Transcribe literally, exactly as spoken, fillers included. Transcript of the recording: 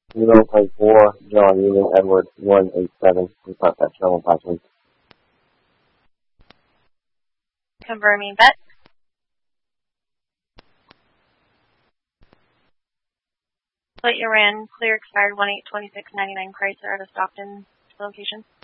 Zero five four, John Union Edward one eight seven. Report that travel password. Confirming bet. Flight you ran, clear expired one eight twenty-six ninety-nine Chrysler out of Stockton location.